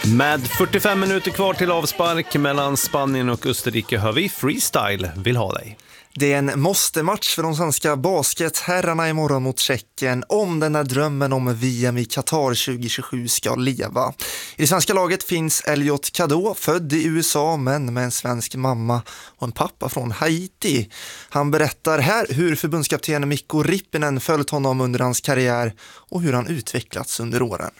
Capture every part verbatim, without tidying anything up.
Med fyrtiofem minuter kvar till avspark mellan Spanien och Österrike hör vi Freestyle vill ha dig. Det är en måste-match för de svenska basketherrarna imorgon mot Tjeckien om den här drömmen om V M i Qatar tjugo tjugosju ska leva. I det svenska laget finns Elliot Cadeau, född i U S A men med en svensk mamma och en pappa från Haiti. Han berättar här hur förbundskapten Mikko Rippinen följt honom under hans karriär och hur han utvecklats under åren.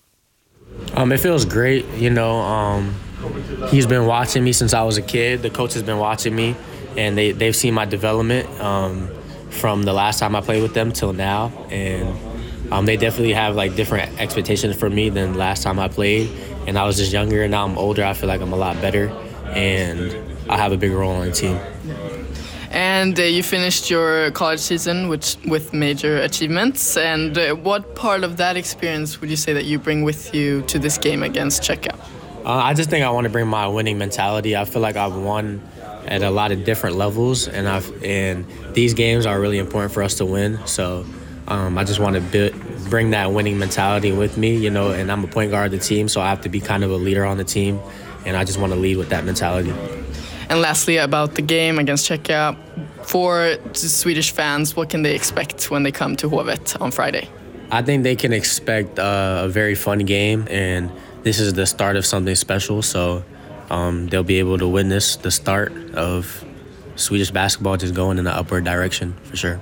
Um, it feels great, you know. Um, he's been watching me since I was a kid. The coach has been watching me, and they they've seen my development um, from the last time I played with them till now. And um, they definitely have like different expectations for me than last time I played. And I was just younger, and now I'm older. I feel like I'm a lot better, and I have a big role on the team. And uh, you finished your college season with, with major achievements. And uh, what part of that experience would you say that you bring with you to this game against Czechia? Uh, I just think I want to bring my winning mentality. I feel like I've won at a lot of different levels, and I've and these games are really important for us to win. So um, I just want to build, bring that winning mentality with me, you know. And I'm a point guard of the team, so I have to be kind of a leader on the team, and I just want to lead with that mentality. And lastly, about the game against Czechia, for Swedish fans, what can they expect when they come to Hovet on Friday? I think they can expect uh, a very fun game, and this is the start of something special, so um, they'll be able to witness the start of Swedish basketball just going in an upward direction, for sure.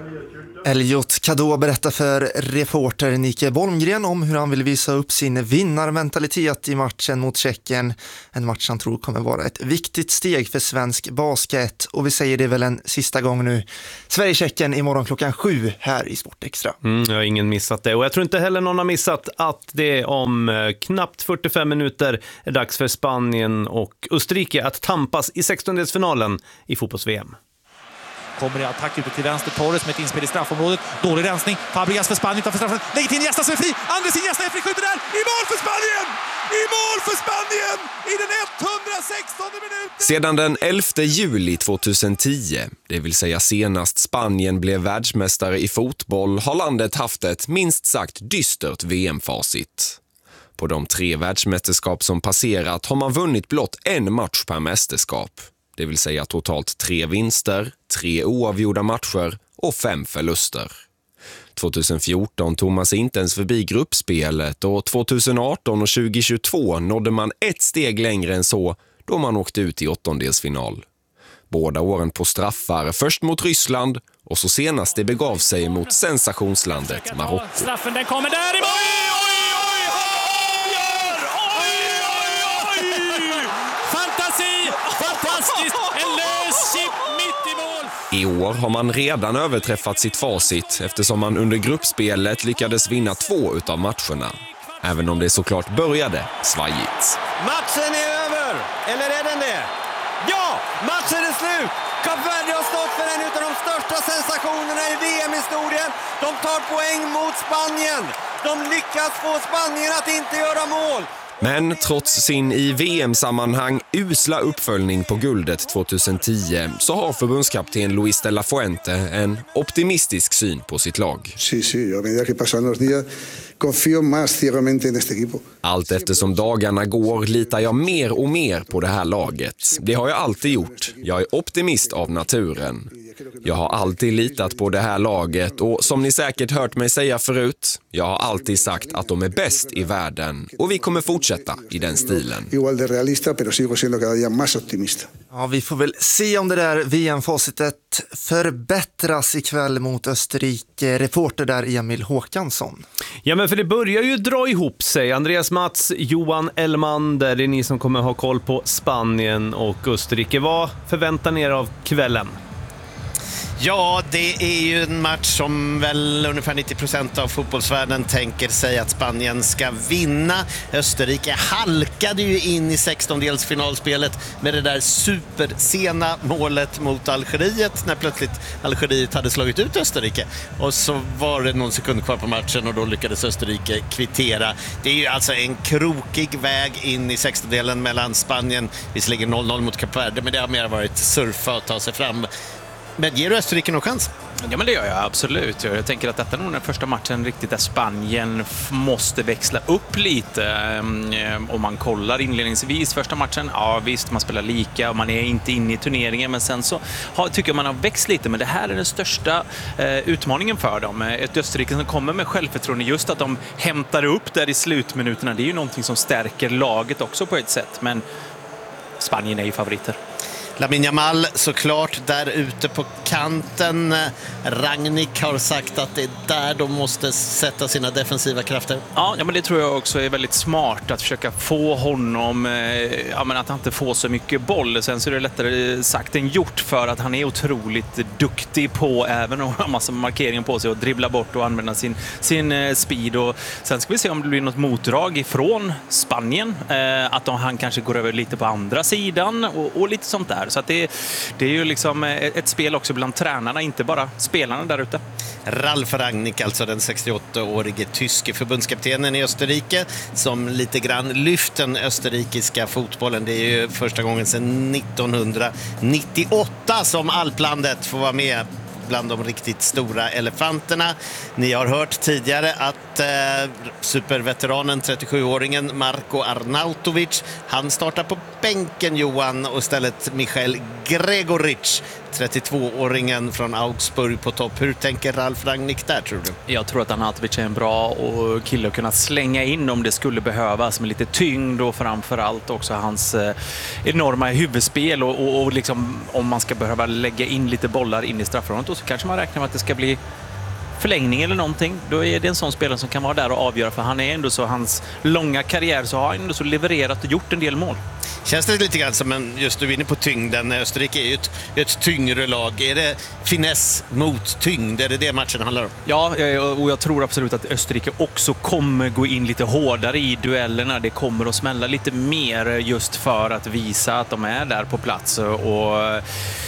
Elliot Cadeau berättar för reporter Nike Bolmgren om hur han vill visa upp sin vinnarmentalitet i matchen mot Tjeckien. En match han tror kommer vara ett viktigt steg för svensk basket. Och vi säger det väl en sista gång nu. Sverige-Tjeckien imorgon klockan sju här i Sport Extra. Mm, jag har ingen missat det. Och jag tror inte heller någon har missat att det om eh, knappt fyrtiofem minuter är dags för Spanien och Österrike att tampas i sextondelsfinalen i fotbolls-V M. Kommer i attack ute till vänster, Torres med ett inspel i straffområdet. Dålig rensning, Fabregas för Spanien utanför straffen. Lägger till Iniesta som är fri, Andres Iniesta är fri, skjuter där. I mål för Spanien! I mål för Spanien! I den etthundrasextonde minuten! Sedan den elfte juli tjugohundratio, det vill säga senast Spanien blev världsmästare i fotboll, har landet haft ett minst sagt dystert V M-facit. På de tre världsmästerskap som passerat har man vunnit blott en match per mästerskap. Det vill säga totalt tre vinster, tre oavgjorda matcher och fem förluster. tjugohundrafjorton tog man sig inte ens förbi gruppspelet och tjugoarton och tjugohundratjugotvå nådde man ett steg längre än så då man åkte ut i åttondelsfinal. Båda åren på straffar, först mot Ryssland och så senast det begav sig mot sensationslandet Marocko. Straffen den kommer där i mål! I år har man redan överträffat sitt facit eftersom man under gruppspelet lyckades vinna två utav matcherna. Även om det såklart började svajigt. Matchen är över! Eller är den det? Ja! Matchen är slut! Kap Verde har stått för en av de största sensationerna i V M-historien. De tar poäng mot Spanien. De lyckas få Spanien att inte göra mål. Men trots sin i V M-sammanhang usla uppföljning på guldet tjugohundratio så har förbundskapten Luis de la Fuente en optimistisk syn på sitt lag. Sí, sí, yo a medida que pasan los días confío más ciegamente en este equipo. Allt eftersom dagarna går litar jag mer och mer på det här laget. Det har jag alltid gjort. Jag är optimist av naturen. Jag har alltid litat på det här laget och som ni säkert hört mig säga förut, jag har alltid sagt att de är bäst i världen och vi kommer fortsätta i den stilen. Igual de realista, pero sigo siendo cada día más optimista. Ja, vi får väl se om det där V M-facitet förbättras ikväll mot Österrike. Reporter där Emil Håkansson. Ja, men för det börjar ju dra ihop sig. Andreas Mats, Johan Elman, där det är ni som kommer ha koll på Spanien och Österrike. Vad förväntar ni er av kvällen? Ja, det är ju en match som väl ungefär nittio procent av fotbollsvärlden tänker sig att Spanien ska vinna. Österrike halkade ju in i sextondelsfinalspelet med det där supersena målet mot Algeriet när plötsligt Algeriet hade slagit ut Österrike. Och så var det någon sekund kvar på matchen och då lyckades Österrike kvittera. Det är ju alltså en krokig väg in i sextondelen mellan Spanien, visserligen noll noll mot Kap Verde, men det har mer varit surfa och ta sig fram. Men ger du Österrike någon chans? Ja, men det gör jag absolut. Jag tänker att detta är nog den första matchen riktigt där Spanien måste växla upp lite. Om man kollar inledningsvis första matchen, ja visst, man spelar lika och man är inte inne i turneringen, men sen så har, tycker jag man har växt lite. Men det här är den största eh, utmaningen för dem. Ett Österrike som kommer med självförtroende, just att de hämtar upp där i slutminuterna, det är ju någonting som stärker laget också på ett sätt. Men Spanien är ju favoriter. Lamine Yamal såklart där ute på kanten. Rangnick har sagt att det är där de måste sätta sina defensiva krafter. Ja, ja men det tror jag också är väldigt smart att försöka få honom, eh, ja, men att han inte får så mycket boll. Sen så är det lättare sagt än gjort, för att han är otroligt duktig på även att ha massa markering på sig och dribbla bort och använda sin, sin eh, speed. Och sen ska vi se om det blir något motdrag ifrån Spanien, eh, att de, han kanske går över lite på andra sidan och, och lite sånt där. Så att det, det är ju liksom ett spel också bland tränarna, inte bara spelarna där ute. Ralf Rangnick, alltså den sextioåttaårige tyske förbundskaptenen i Österrike, som lite grann lyft den österrikiska fotbollen. Det är ju första gången sedan nittonhundranittioåtta som alplandet får vara med bland de riktigt stora elefanterna. Ni har hört tidigare att eh, superveteranen trettiosjuåringen Marko Arnautovic, han startar på bänken, Johan, och istället Michael Gregoric, trettiotvååringen från Augsburg på topp. Hur tänker Ralf Rangnick där, tror du? Jag tror att Arnautovic är en bra kille att kunna slänga in om det skulle behövas, med lite tyngd och framförallt också hans eh, enorma huvudspel och, och, och liksom, om man ska behöva lägga in lite bollar in i straffområdet, så kanske man räknar med att det ska bli förlängning eller någonting. Då är det en sån spelare som kan vara där och avgöra, för han är ändå så, hans långa karriär så har han ändå så levererat och gjort en del mål. Känns det lite grann som en, just du är inne på tyngden, Österrike är ju ett, ett tyngre lag. Är det finess mot tyngd? Är det det matchen handlar om? Ja, och jag tror absolut att Österrike också kommer gå in lite hårdare i duellerna. Det kommer att smälla lite mer just för att visa att de är där på plats, och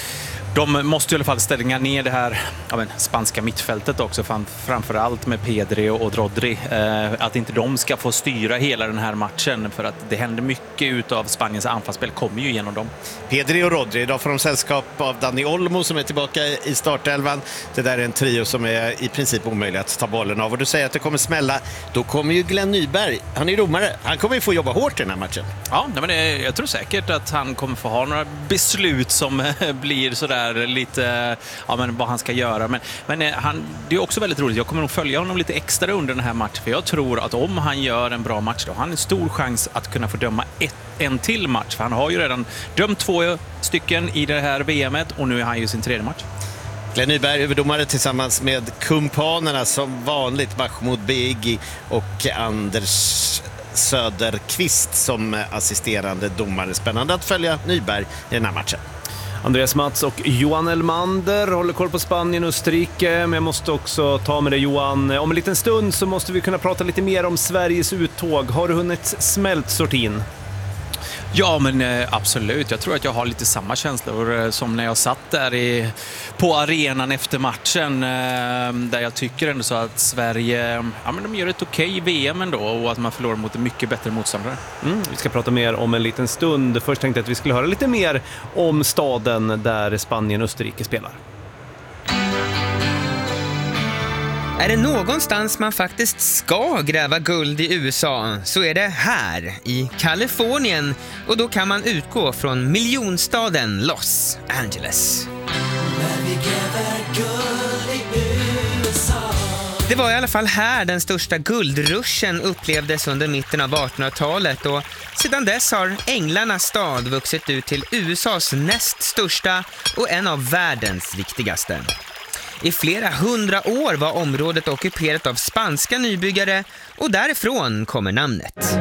de måste i alla fall stänga ner det här ja, men, spanska mittfältet också, framförallt med Pedri och Rodri. Eh, att inte de ska få styra hela den här matchen, för att det händer mycket utav Spaniens anfallsspel kommer ju genom dem. Pedri och Rodri, idag får de sällskap av Dani Olmo som är tillbaka i startelvan. Det där är en trio som är i princip omöjlig att ta bollen av. Och du säger att det kommer smälla, då kommer ju Glenn Nyberg, han är domare, han kommer ju få jobba hårt i den här matchen. Ja, men det, jag tror säkert att han kommer få ha några beslut som blir sådär lite, ja, men vad han ska göra. Men, men han, det är också väldigt roligt. Jag kommer nog följa honom lite extra under den här matchen, för jag tror att om han gör en bra match, då har han en stor chans att kunna få döma ett, en till match. För han har ju redan dömt två stycken i det här V M-et och nu är han ju sin tredje match. Glenn Nyberg, huvuddomare tillsammans med kumpanerna som vanligt, Mahmoud Begi och Anders Söderqvist som assisterande domare. Spännande att följa Nyberg i den här matchen. Andreas Mats och Johan Elmander håller koll på Spanien och Österrike, men jag måste också ta med dig, Johan. Om en liten stund så måste vi kunna prata lite mer om Sveriges uttåg. Har du hunnit smält sortin? Ja, men eh, absolut. Jag tror att jag har lite samma känslor eh, som när jag satt där i, på arenan efter matchen, eh, där jag tycker ändå så att Sverige, ja, men de gör ett okej V M ändå, och att man förlorar mot en mycket bättre motståndare. Mm, vi ska prata mer om en liten stund. Först tänkte jag att vi skulle höra lite mer om staden där Spanien och Österrike spelar. Är det någonstans man faktiskt ska gräva guld i U S A, så är det här, i Kalifornien. Och då kan man utgå från miljonstaden Los Angeles. Det var i alla fall här den största guldruschen upplevdes under mitten av artonhundratalet, och sedan dess har Änglarnas stad vuxit ut till U S As näst största och en av världens viktigaste. I flera hundra år var området ockuperat av spanska nybyggare, och därifrån kommer namnet.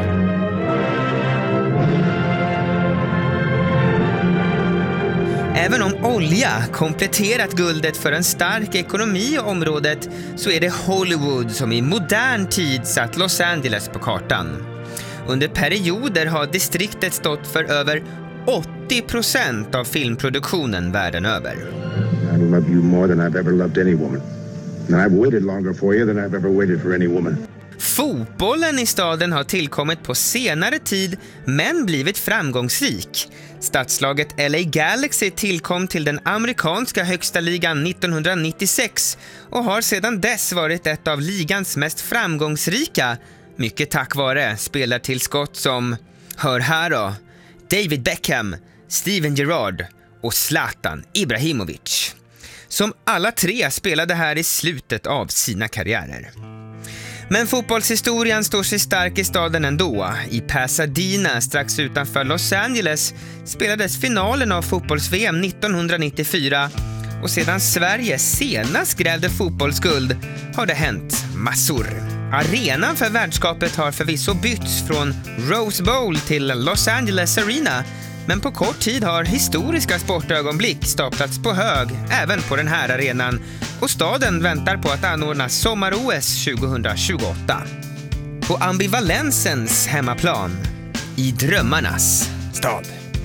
Även om olja kompletterat guldet för en stark ekonomi i området, så är det Hollywood som i modern tid satt Los Angeles på kartan. Under perioder har distriktet stått för över åttio procent av filmproduktionen världen över. I love you more than I've ever loved any woman. And I've waited longer for you than I've ever waited for any woman. Fotbollen i staden har tillkommit på senare tid men blivit framgångsrik. Stadslaget L A Galaxy tillkom till den amerikanska högsta ligan nittonhundranittiosex och har sedan dess varit ett av ligans mest framgångsrika, mycket tack vare spelartillskott som, hör här då, David Beckham, Steven Gerrard och Zlatan Ibrahimovic, som alla tre spelade här i slutet av sina karriärer. Men fotbollshistorien står sig stark i staden ändå. I Pasadena, strax utanför Los Angeles, spelades finalen av fotbolls-V M nittonhundranittiofyra och sedan Sverige senast grävde fotbollsguld har det hänt massor. Arenan för värdskapet har förvisso bytts från Rose Bowl till Los Angeles Arena, men på kort tid har historiska sportögonblick staplats på hög även på den här arenan och staden väntar på att anordna sommar-O S tjugohundratjugoåtta. På ambivalensens hemmaplan, i drömmarnas stad.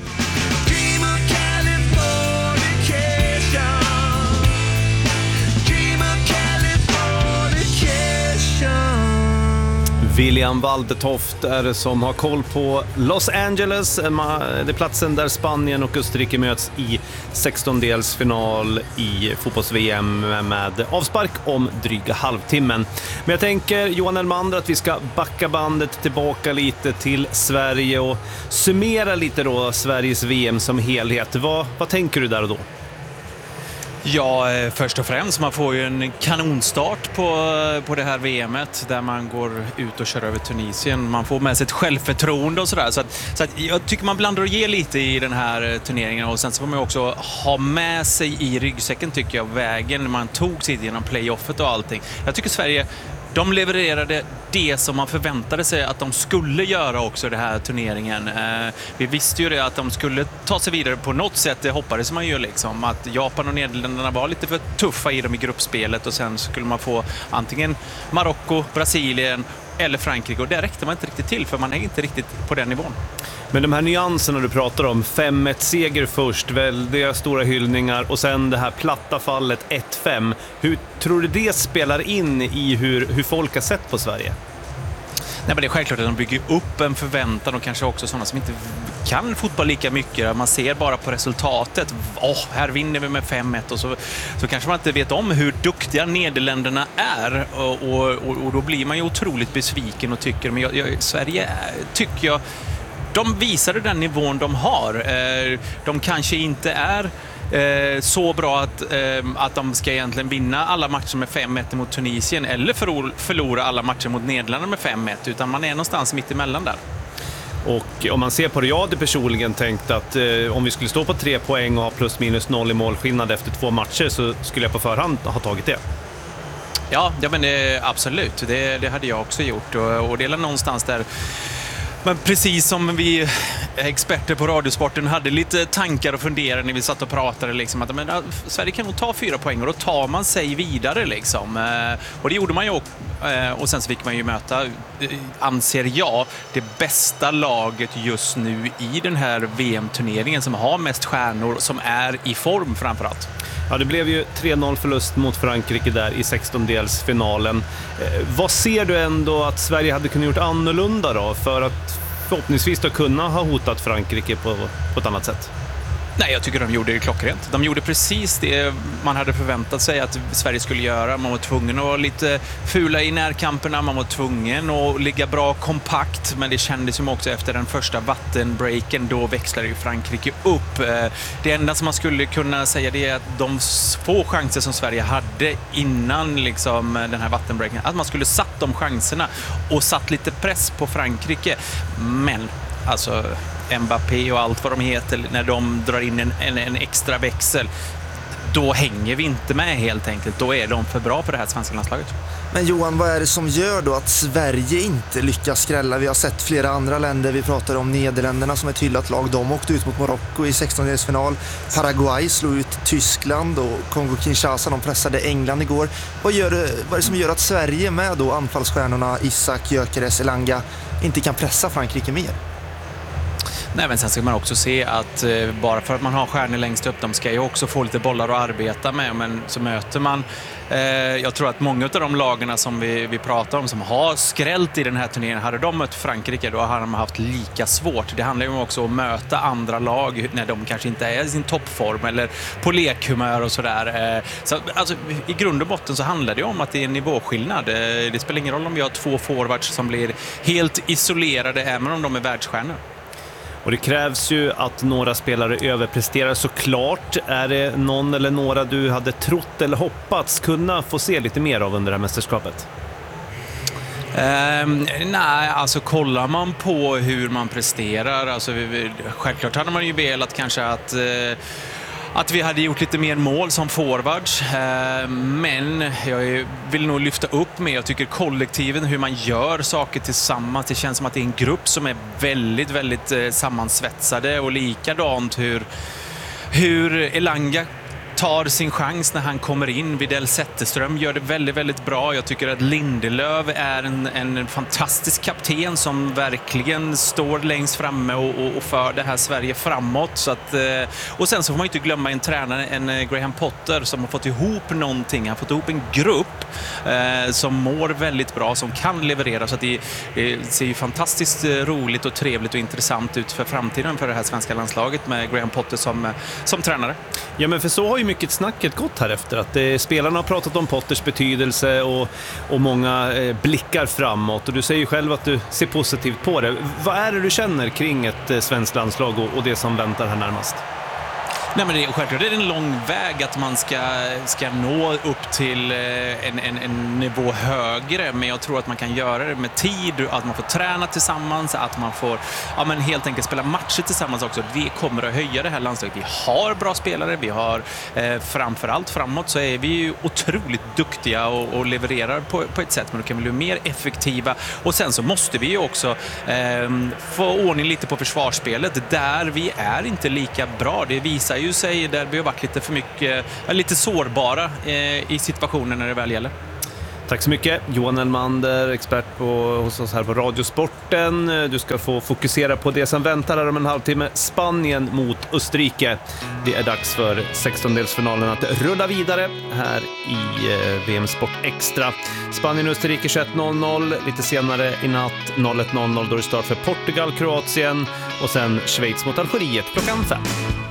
William Waldetoft är det som har koll på Los Angeles. Det är platsen där Spanien och Österrike möts i sextondelsfinal i fotbolls-V M med avspark om dryga halvtimmen. Men jag tänker, Johan Elmander, att vi ska backa bandet tillbaka lite till Sverige och summera lite då Sveriges V M som helhet. Vad, vad tänker du där och då? Ja, först och främst, man får ju en kanonstart på, på det här V M:et där man går ut och kör över Tunisien. Man får med sig ett självförtroende och sådär. Så, att, så att jag tycker man blandar och ger lite i den här turneringen, och sen så får man också ha med sig i ryggsäcken, tycker jag, vägen man tog sig genom playoffet och allting. Jag tycker Sverige, de levererade det som man förväntade sig att de skulle göra också i den här turneringen. Eh, vi visste ju det att de skulle ta sig vidare på något sätt, det hoppades man ju liksom. Att Japan och Nederländerna var lite för tuffa i dem i gruppspelet och sen skulle man få antingen Marocko, Brasilien eller Frankrike, och där räckte man inte riktigt till för man är inte riktigt på den nivån. Men de här nyanserna du pratar om, fem ett seger först, väldiga stora hyllningar och sen det här platta fallet ett fem. Hur tror du det spelar in i hur, hur folk har sett på Sverige? Nej, men det är självklart att de bygger upp en förväntan, och kanske också sådana som inte kan fotboll lika mycket. Man ser bara på resultatet. Åh, oh, här vinner vi med fem ett, och så, så kanske man inte vet om hur duktiga Nederländerna är. Och, och, och då blir man ju otroligt besviken och tycker, men jag, jag, Sverige är, tycker jag, de visade den nivån de har. De kanske inte är Eh, så bra att, eh, att de ska egentligen vinna alla matcher med fem ett mot Tunisien eller förlora, förlora alla matcher mot Nederländerna med fem ett, utan man är någonstans mitt emellan där. Och om man ser på det, jag hade personligen tänkt att eh, om vi skulle stå på tre poäng och ha plus minus noll i målskillnad efter två matcher, så skulle jag på förhand ha tagit det. Ja, ja men det, absolut, det, det hade jag också gjort, och, och det är någonstans där. Men precis som vi experter på Radiosporten hade lite tankar och funderingar när vi satt och pratade liksom, att men, Sverige kan nog ta fyra poäng och då tar man sig vidare liksom. Och det gjorde man ju, och sen så fick man ju möta, anser jag, det bästa laget just nu i den här V M-turneringen, som har mest stjärnor, som är i form framförallt. Ja, det blev ju tre noll förlust mot Frankrike där i sextondelsfinalen. Eh, vad ser du ändå att Sverige hade kunnat gjort annorlunda då, för att förhoppningsvis då kunna ha hotat Frankrike på, på ett annat sätt? Nej, jag tycker de gjorde det klockrent. De gjorde precis det man hade förväntat sig att Sverige skulle göra. Man var tvungen att vara lite fula i närkamperna, man var tvungen att ligga bra kompakt, men det kändes som också efter den första vattenbreaken, då växlade ju Frankrike upp. Det enda som man skulle kunna säga, det är att de få chanser som Sverige hade innan liksom den här vattenbreaken, att man skulle satt de chanserna och satt lite press på Frankrike. Men alltså Mbappé och allt vad de heter, när de drar in en, en, en extra växel, då hänger vi inte med helt enkelt. Då är de för bra på det här svenska landslaget. Men Johan, vad är det som gör då att Sverige inte lyckas skrälla? Vi har sett flera andra länder, vi pratar om Nederländerna som ett hyllat lag. De åkte ut mot Marocko i sextondelsfinal. Paraguay slog ut Tyskland och Kongo-Kinshasa, de pressade England igår. Vad, gör, vad är det som gör att Sverige med då anfallsstjärnorna Isak, Gyökeres, Elanga inte kan pressa Frankrike mer? Nej, men sen ska man också se att eh, bara för att man har stjärnor längst upp, de ska ju också få lite bollar att arbeta med, men så möter man eh, jag tror att många av de lagarna som vi, vi pratar om som har skrällt i den här turneringen, hade de mött Frankrike då hade de haft lika svårt. Det handlar ju också om att möta andra lag när de kanske inte är i sin toppform eller på lekhumör och sådär. Eh, så, alltså, i grund och botten så handlar det om att det är en nivåskillnad. Eh, det spelar ingen roll om vi har två forwards som blir helt isolerade även om de är världsstjärnor. Och det krävs ju att några spelare överpresterar såklart. Är det någon eller några du hade trott eller hoppats kunna få se lite mer av under det här mästerskapet? Um, nej, alltså kollar man på hur man presterar, alltså, vi, vi, självklart hade man ju velat kanske att... Uh, Att vi hade gjort lite mer mål som forwards. Men jag vill nog lyfta upp med, jag tycker kollektiven, hur man gör saker tillsammans. Det känns som att det är en grupp som är väldigt, väldigt sammansvetsade. Och likadant hur, hur Elanga tar sin chans när han kommer in. Widell Zetterström gör det väldigt, väldigt bra. Jag tycker att Lindelöf är en, en fantastisk kapten som verkligen står längst framme och, och, och för det här Sverige framåt. Så att, och sen så får man inte glömma en tränare, en Graham Potter, som har fått ihop någonting. Han har fått ihop en grupp eh, som mår väldigt bra, som kan leverera. Så att det, det ser ju fantastiskt roligt och trevligt och intressant ut för framtiden för det här svenska landslaget med Graham Potter som, som tränare. Ja, men för så har ju mycket snacket gått här efter att eh, spelarna har pratat om Potters betydelse och, och många eh, blickar framåt, och du säger ju själv att du ser positivt på det. Vad är det du känner kring ett eh, svenskt landslag och, och det som väntar här närmast? Nej, men det är självklart det är en lång väg att man ska, ska nå upp till en, en, en nivå högre, men jag tror att man kan göra det med tid, att man får träna tillsammans, att man får ja, men helt enkelt spela matcher tillsammans också. Det kommer att höja det här landslaget. Vi har bra spelare, vi har eh, framförallt framåt så är vi ju otroligt duktiga och, och levererar på, på ett sätt, men då kan vi bli mer effektiva. Och sen så måste vi ju också eh, få ordning lite på försvarsspelet, där vi är inte lika bra. Det visar ju sig där vi har varit lite för mycket, lite sårbara eh, i situationen när det väl gäller. Tack så mycket. Johan Elmander, expert på, hos oss här på Radiosporten. Du ska få fokusera på det som väntar här om en halvtimme. Spanien mot Österrike. Det är dags för sextondelsfinalen att rulla vidare här i eh, V M Sport Extra. Spanien-Österrike tjugoett noll noll. Lite senare i natt noll ett noll noll då det start för Portugal-Kroatien. Och sen Schweiz mot Algeriet klockan fem.